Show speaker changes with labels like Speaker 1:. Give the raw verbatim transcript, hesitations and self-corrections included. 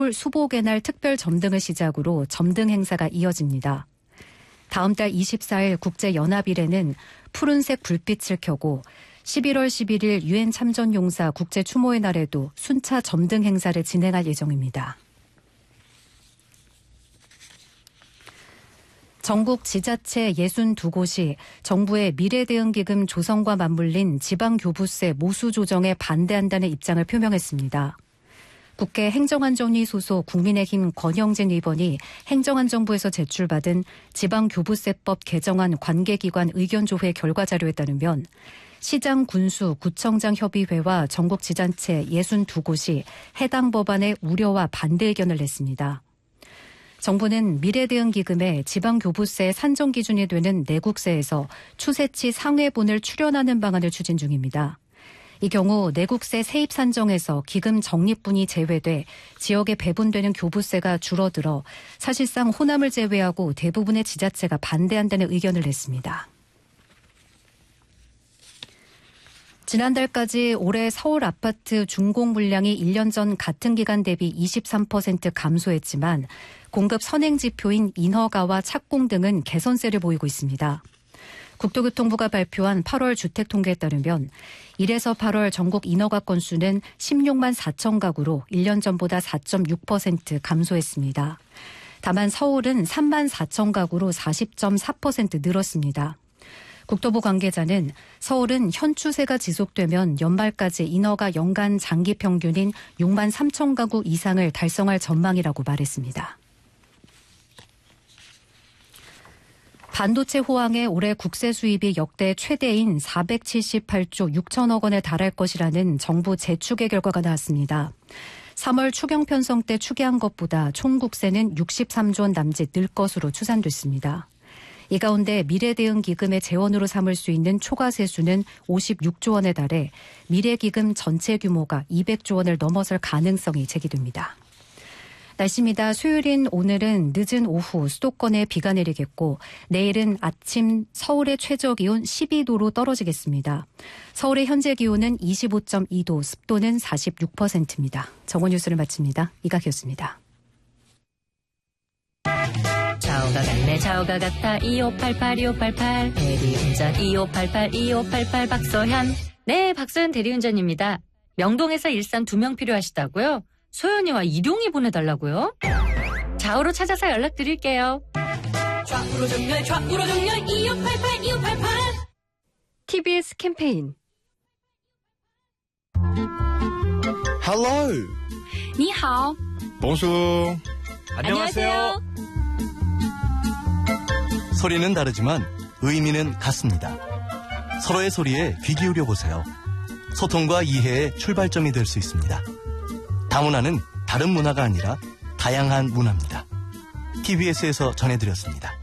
Speaker 1: 수복의 날 특별 점등을 시작으로 점등 행사가 이어집니다. 다음 달 이십사일 국제연합일에는 푸른색 불빛을 켜고 십일월 십일일 유엔 참전용사 국제추모의 날에도 순차 점등 행사를 진행할 예정입니다. 전국 지자체 육십이 곳이 정부의 미래대응기금 조성과 맞물린 지방교부세 모수 조정에 반대한다는 입장을 표명했습니다. 국회 행정안전위 소속 국민의힘 권영진 의원이 행정안전부에서 제출받은 지방교부세법 개정안 관계기관 의견조회 결과자료에 따르면 시장, 군수, 구청장 협의회와 전국 지자체 육십이 곳이 해당 법안에 우려와 반대 의견을 냈습니다. 정부는 미래대응기금에 지방교부세 산정 기준이 되는 내국세에서 추세치 상회분을 출연하는 방안을 추진 중입니다. 이 경우 내국세 세입 산정에서 기금 적립분이 제외돼 지역에 배분되는 교부세가 줄어들어 사실상 호남을 제외하고 대부분의 지자체가 반대한다는 의견을 냈습니다. 지난달까지 올해 서울 아파트 준공 물량이 일 년 전 같은 기간 대비 이십삼 퍼센트 감소했지만 공급 선행 지표인 인허가와 착공 등은 개선세를 보이고 있습니다. 국토교통부가 발표한 팔월 주택통계에 따르면 일에서 팔월 전국 인허가 건수는 십육만 사천 가구로 일 년 전보다 사 점 육 퍼센트 감소했습니다. 다만 서울은 삼만 사천 가구로 사십 점 사 퍼센트 늘었습니다. 국토부 관계자는 서울은 현 추세가 지속되면 연말까지 인허가 연간 장기 평균인 육만 삼천 가구 이상을 달성할 전망이라고 말했습니다. 반도체 호황에 올해 국세 수입이 역대 최대인 사백칠십팔조 육천억 원에 달할 것이라는 정부 재추계 결과가 나왔습니다. 삼월 추경 편성 때 추계한 것보다 총 국세는 육십삼조 원 남짓 늘 것으로 추산됐습니다. 이 가운데 미래대응기금의 재원으로 삼을 수 있는 초과세수는 오십육조 원에 달해 미래기금 전체 규모가 이백조 원을 넘어설 가능성이 제기됩니다. 날씨입니다. 수요일인 오늘은 늦은 오후 수도권에 비가 내리겠고 내일은 아침 서울의 최저기온 십이도로 떨어지겠습니다. 서울의 현재 기온은 이십오 점 이도, 습도는 사십육 퍼센트입니다. 정원 뉴스를 마칩니다. 이각이었습니다.
Speaker 2: 좌우가 같네 좌우가 같아 이오팔팔 이오팔팔 대리운전 이오팔팔 이오팔팔 박소현. 네, 박소현 대리운전입니다. 명동에서 일산 두 명 필요하시다고요? 소연이와 일용이 보내달라고요? 좌우로 찾아서 연락드릴게요.
Speaker 3: 좌우로 정렬 좌우로 정렬 이오팔팔 이오팔팔.
Speaker 4: 티비에스 캠페인.
Speaker 5: Hello.
Speaker 3: 你好.
Speaker 5: Bonjour.
Speaker 3: 안녕하세요.
Speaker 6: 소리는 다르지만 의미는 같습니다. 서로의 소리에 귀 기울여 보세요. 소통과 이해의 출발점이 될 수 있습니다. 다문화는 다른 문화가 아니라 다양한 문화입니다. 티비에스에서 전해드렸습니다.